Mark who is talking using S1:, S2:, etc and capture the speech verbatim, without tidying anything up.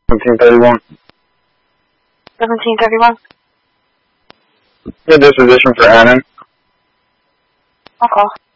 S1: seventeen thirty-one.
S2: seventeen thirty-one?
S1: The disposition for Annan.
S2: I'll call.